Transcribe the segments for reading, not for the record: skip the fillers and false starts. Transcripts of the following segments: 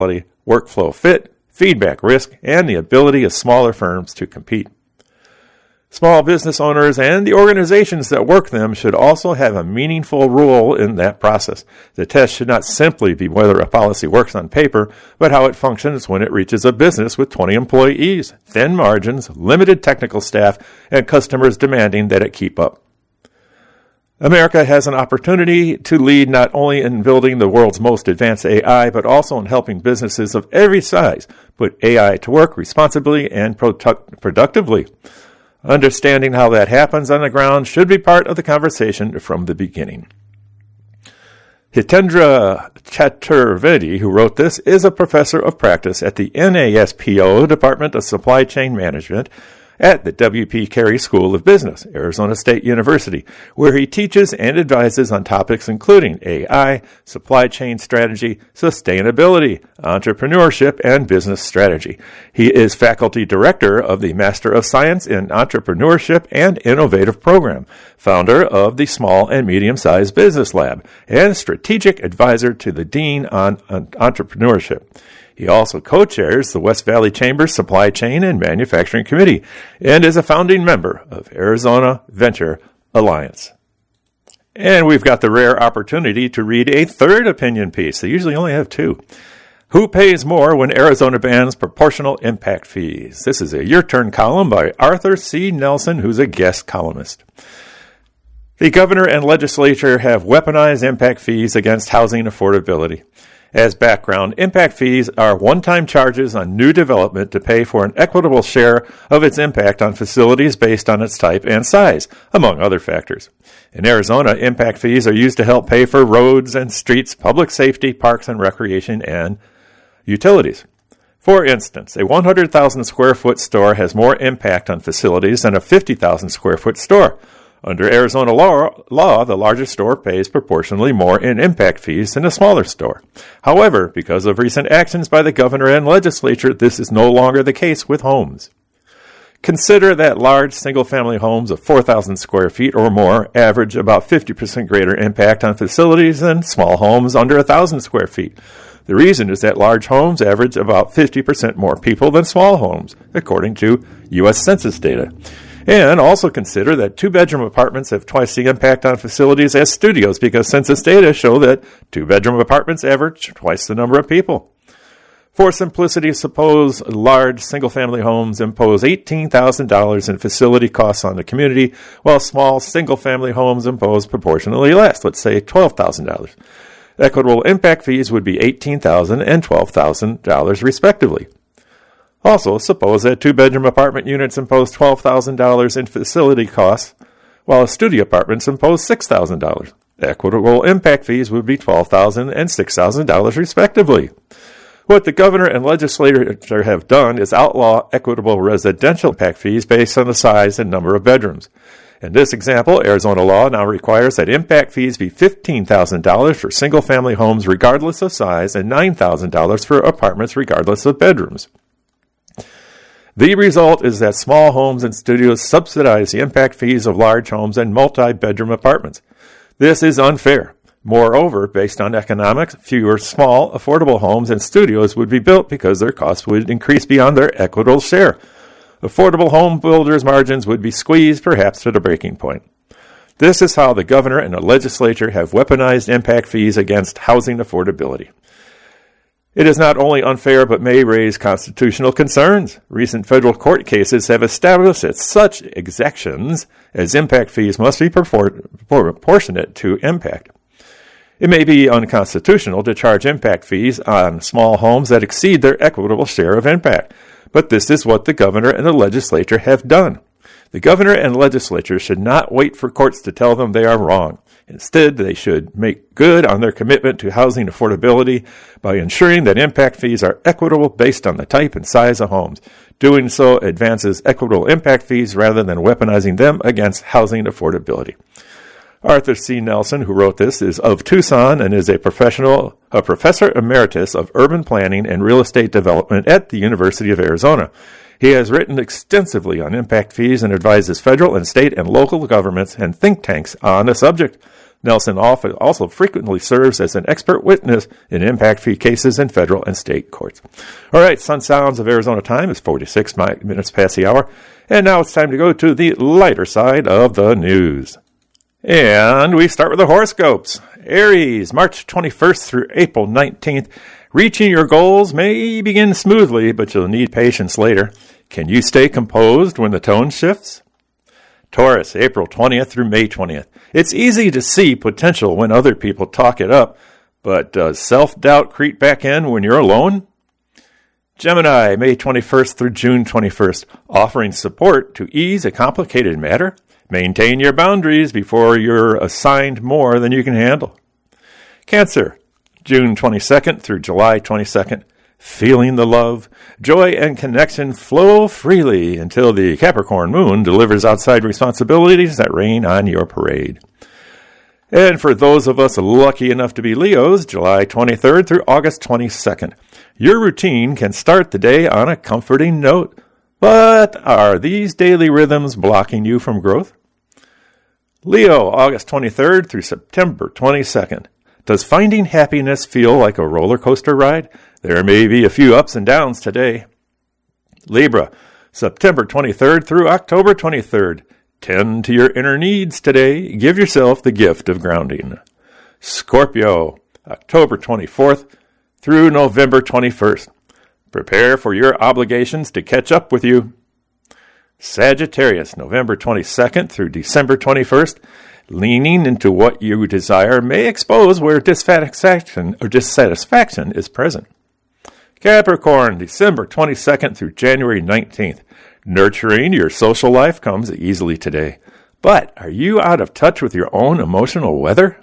workflow fit, feedback risk, and the ability of smaller firms to compete. Small business owners and the organizations that work them should also have a meaningful role in that process. The test should not simply be whether a policy works on paper, but how it functions when it reaches a business with 20 employees, thin margins, limited technical staff, and customers demanding that it keep up. America has an opportunity to lead not only in building the world's most advanced AI, but also in helping businesses of every size put AI to work responsibly and productively. Understanding how that happens on the ground should be part of the conversation from the beginning. Hitendra Chaturvedi, who wrote this, is a professor of practice at the NASPO Department of Supply Chain Management at the W.P. Carey School of Business, Arizona State University, where he teaches and advises on topics including AI, supply chain strategy, sustainability, entrepreneurship, and business strategy. He is faculty director of the Master of Science in Entrepreneurship and Innovative program, founder of the Small and Medium-Sized Business Lab, and strategic advisor to the Dean on Entrepreneurship. He also co-chairs the West Valley Chamber's Supply Chain and Manufacturing Committee and is a founding member of Arizona Venture Alliance. And we've got the rare opportunity to read a third opinion piece. They usually only have two. Who pays more when Arizona bans proportional impact fees? This is a Your Turn column by Arthur C. Nelson, who's a guest columnist. The governor and legislature have weaponized impact fees against housing affordability. As background, impact fees are one-time charges on new development to pay for an equitable share of its impact on facilities based on its type and size, among other factors. In Arizona, impact fees are used to help pay for roads and streets, public safety, parks and recreation, and utilities. For instance, a 100,000 square foot store has more impact on facilities than a 50,000 square foot store. Under Arizona law, the larger store pays proportionally more in impact fees than a smaller store. However, because of recent actions by the governor and legislature, this is no longer the case with homes. Consider that large single-family homes of 4,000 square feet or more average about 50% greater impact on facilities than small homes under 1,000 square feet. The reason is that large homes average about 50% more people than small homes, according to U.S. Census data. And also consider that two-bedroom apartments have twice the impact on facilities as studios because census data show that two-bedroom apartments average twice the number of people. For simplicity, suppose large single-family homes impose $18,000 in facility costs on the community, while small single-family homes impose proportionally less, let's say $12,000. Equitable impact fees would be $18,000 and $12,000 respectively. Also, suppose that two-bedroom apartment units impose $12,000 in facility costs, while studio apartments impose $6,000. Equitable impact fees would be $12,000 and $6,000 respectively. What the governor and legislature have done is outlaw equitable residential impact fees based on the size and number of bedrooms. In this example, Arizona law now requires that impact fees be $15,000 for single-family homes regardless of size and $9,000 for apartments regardless of bedrooms. The result is that small homes and studios subsidize the impact fees of large homes and multi-bedroom apartments. This is unfair. Moreover, based on economics, fewer small, affordable homes and studios would be built because their costs would increase beyond their equitable share. Affordable home builders' margins would be squeezed, perhaps to the breaking point. This is how the governor and the legislature have weaponized impact fees against housing affordability. It is not only unfair, but may raise constitutional concerns. Recent federal court cases have established that such exactions as impact fees must be proportionate to impact. It may be unconstitutional to charge impact fees on small homes that exceed their equitable share of impact, but this is what the governor and the legislature have done. The governor and legislature should not wait for courts to tell them they are wrong. Instead, they should make good on their commitment to housing affordability by ensuring that impact fees are equitable based on the type and size of homes. Doing so advances equitable impact fees rather than weaponizing them against housing affordability. Arthur C. Nelson, who wrote this, is of Tucson and is a professor emeritus of urban planning and real estate development at the University of Arizona. He has written extensively on impact fees and advises federal and state and local governments and think tanks on the subject. Nelson also frequently serves as an expert witness in impact fee cases in federal and state courts. All right, Sun Sounds of Arizona time is 46 minutes past the hour, and now it's time to go to the lighter side of the news. And we start with the horoscopes. Aries, March 21st through April 19th. Reaching your goals may begin smoothly, but you'll need patience later. Can you stay composed when the tone shifts? Taurus, April 20th through May 20th. It's easy to see potential when other people talk it up, but does self-doubt creep back in when you're alone? Gemini, May 21st through June 21st. Offering support to ease a complicated matter? Maintain your boundaries before you're assigned more than you can handle. Cancer, June 22nd through July 22nd. Feeling the love, joy, and connection flow freely until the Capricorn moon delivers outside responsibilities that rain on your parade. And for those of us lucky enough to be Leos, July 23rd through August 22nd. Your routine can start the day on a comforting note. But are these daily rhythms blocking you from growth? Leo, August 23rd through September 22nd. Does finding happiness feel like a roller coaster ride? There may be a few ups and downs today. Libra, September 23rd through October 23rd. Tend to your inner needs today. Give yourself the gift of grounding. Scorpio, October 24th through November 21st. Prepare for your obligations to catch up with you. Sagittarius, November 22nd through December 21st. Leaning into what you desire may expose where dissatisfaction is present. Capricorn, December 22nd through January 19th. Nurturing your social life comes easily today. But are you out of touch with your own emotional weather?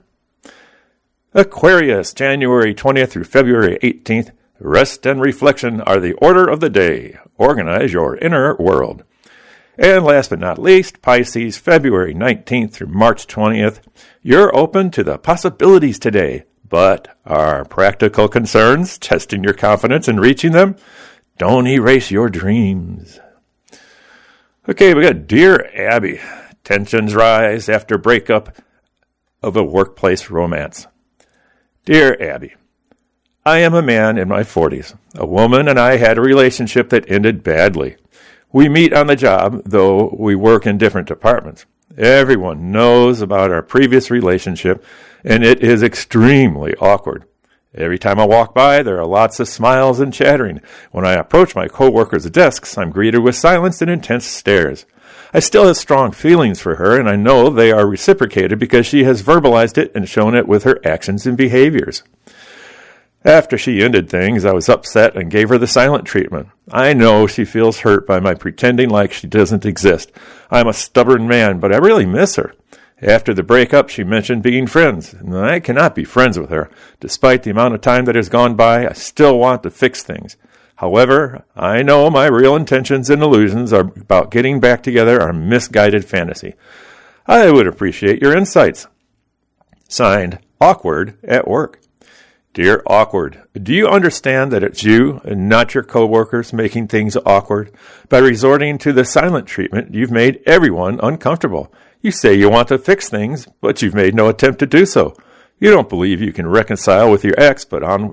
Aquarius, January 20th through February 18th. Rest and reflection are the order of the day. Organize your inner world. And last but not least, Pisces, February 19th through March 20th. You're open to the possibilities today, but are practical concerns testing your confidence in reaching them? Don't erase your dreams. Okay, we got Dear Abby. Tensions rise after breakup of a workplace romance. Dear Abby, I am a man in my 40s. A woman and I had a relationship that ended badly. We meet on the job, though we work in different departments. Everyone knows about our previous relationship, and it is extremely awkward. Every time I walk by, there are lots of smiles and chattering. When I approach my co-workers' desks, I'm greeted with silence and intense stares. I still have strong feelings for her, and I know they are reciprocated because she has verbalized it and shown it with her actions and behaviors. After she ended things, I was upset and gave her the silent treatment. I know she feels hurt by my pretending like she doesn't exist. I'm a stubborn man, but I really miss her. After the breakup, she mentioned being friends, and I cannot be friends with her. Despite the amount of time that has gone by, I still want to fix things. However, I know my real intentions and illusions about getting back together are misguided fantasy. I would appreciate your insights. Signed, Awkward at Work. Dear Awkward, do you understand that it's you and not your coworkers making things awkward? By resorting to the silent treatment, you've made everyone uncomfortable. You say you want to fix things, but you've made no attempt to do so. You don't believe you can reconcile with your ex, but on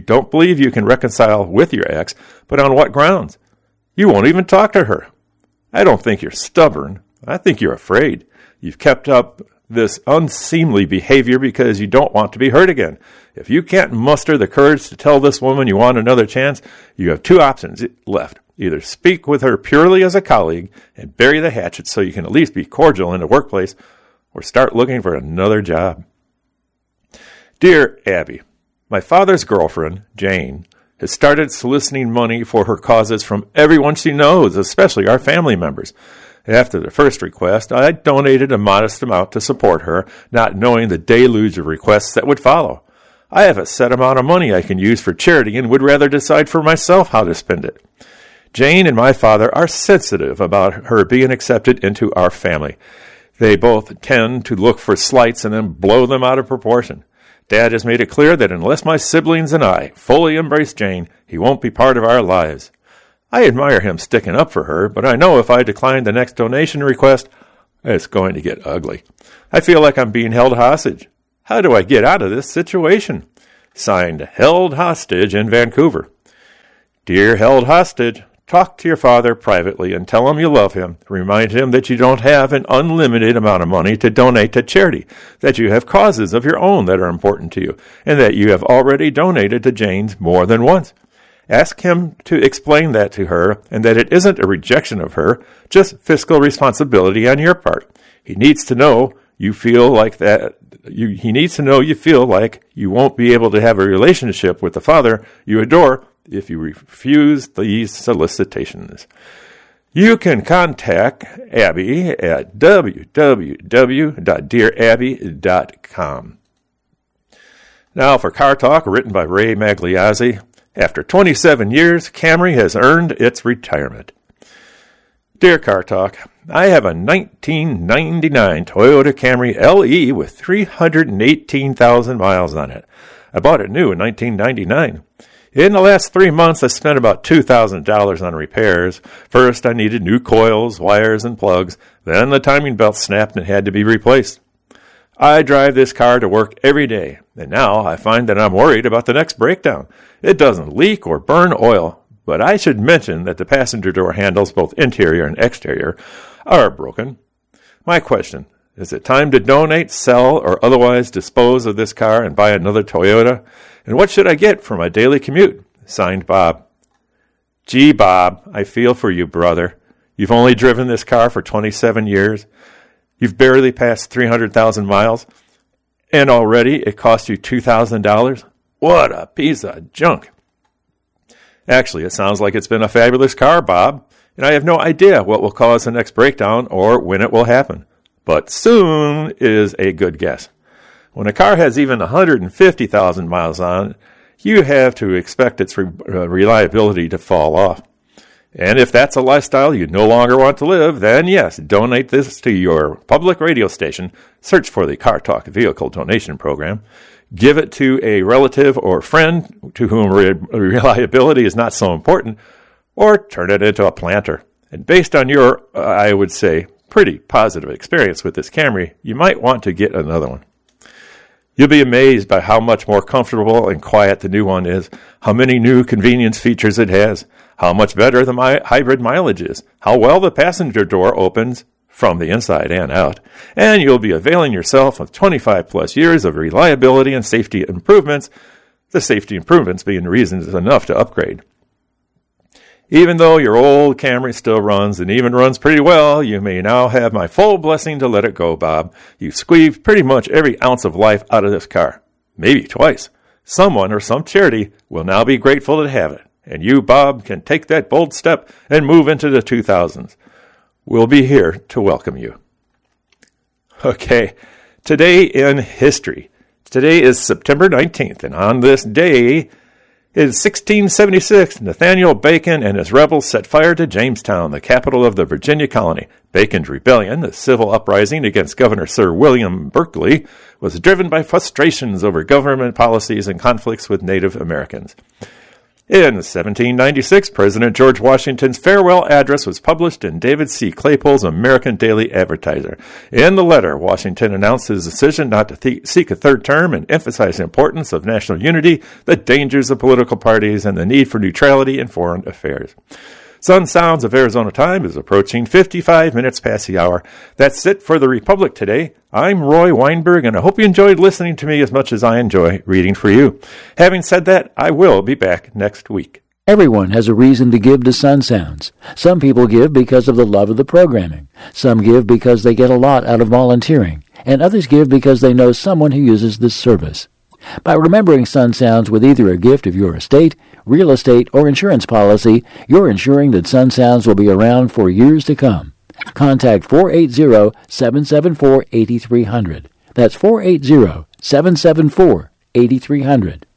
what grounds? You won't even talk to her. I don't think you're stubborn. I think you're afraid. You've kept up this unseemly behavior because you don't want to be hurt again. If you can't muster the courage to tell this woman you want another chance, you have two options left. Either speak with her purely as a colleague and bury the hatchet so you can at least be cordial in the workplace, or start looking for another job. Dear Abby, my father's girlfriend, Jane, has started soliciting money for her causes from everyone she knows, especially our family members. After the first request, I donated a modest amount to support her, not knowing the deluge of requests that would follow. I have a set amount of money I can use for charity and would rather decide for myself how to spend it. Jane and my father are sensitive about her being accepted into our family. They both tend to look for slights and then blow them out of proportion. Dad has made it clear that unless my siblings and I fully embrace Jane, he won't be part of our lives. I admire him sticking up for her, but I know if I decline the next donation request, it's going to get ugly. I feel like I'm being held hostage. How do I get out of this situation? Signed, Held Hostage in Vancouver. Dear Held Hostage, talk to your father privately and tell him you love him. Remind him that you don't have an unlimited amount of money to donate to charity, that you have causes of your own that are important to you, and that you have already donated to Jane's more than once. Ask him to explain that to her, and that it isn't a rejection of her, just fiscal responsibility on your part. He needs to know you feel like that. He needs to know you feel like you won't be able to have a relationship with the father you adore if you refuse these solicitations. You can contact Abby at www.dearabby.com. Now for Car Talk, written by Ray Magliazzi. After 27 years, Camry has earned its retirement. Dear Car Talk, I have a 1999 Toyota Camry LE with 318,000 miles on it. I bought it new in 1999. In the last 3 months, I spent about $2,000 on repairs. First, I needed new coils, wires, and plugs. Then the timing belt snapped and had to be replaced. I drive this car to work every day, and now I find that I'm worried about the next breakdown. It doesn't leak or burn oil, but I should mention that the passenger door handles, both interior and exterior, are broken. My question, is it time to donate, sell, or otherwise dispose of this car and buy another Toyota? And what should I get for my daily commute? Signed, Bob. Gee, Bob, I feel for you, brother. You've only driven this car for 27 years. You've barely passed 300,000 miles, and already it cost you $2,000? What a piece of junk. Actually, it sounds like it's been a fabulous car, Bob, and I have no idea what will cause the next breakdown or when it will happen. But soon is a good guess. When a car has even 150,000 miles on it, you have to expect its reliability to fall off. And if that's a lifestyle you no longer want to live, then yes, donate this to your public radio station. Search for the Car Talk Vehicle Donation Program. Give it to a relative or friend to whom reliability is not so important, or turn it into a planter. And based on your, I would say, pretty positive experience with this Camry, you might want to get another one. You'll be amazed by how much more comfortable and quiet the new one is, how many new convenience features it has, how much better the hybrid mileage is, how well the passenger door opens from the inside and out, and you'll be availing yourself of 25 plus years of reliability and safety improvements, the safety improvements being reasons enough to upgrade. Even though your old Camry still runs and even runs pretty well, you may now have my full blessing to let it go, Bob. You've squeezed pretty much every ounce of life out of this car. Maybe twice. Someone or some charity will now be grateful to have it. And you, Bob, can take that bold step and move into the 2000s. We'll be here to welcome you. Okay, today in history. Today is September 19th, and on this day, in 1676, Nathaniel Bacon and his rebels set fire to Jamestown, the capital of the Virginia colony. Bacon's rebellion, the civil uprising against Governor Sir William Berkeley, was driven by frustrations over government policies and conflicts with Native Americans. In 1796, President George Washington's farewell address was published in David C. Claypool's American Daily Advertiser. In the letter, Washington announced his decision not to seek a third term and emphasized the importance of national unity, the dangers of political parties, and the need for neutrality in foreign affairs. Sun Sounds of Arizona time is approaching 55 minutes past the hour. That's it for the Republic today. I'm Roy Weinberg, and I hope you enjoyed listening to me as much as I enjoy reading for you. Having said that, I will be back next week. Everyone has a reason to give to Sun Sounds. Some people give because of the love of the programming. Some give because they get a lot out of volunteering. And others give because they know someone who uses this service. By remembering Sun Sounds with either a gift of your estate, real estate, or insurance policy, you're ensuring that Sun Sounds will be around for years to come. Contact 480-774-8300. That's 480-774-8300.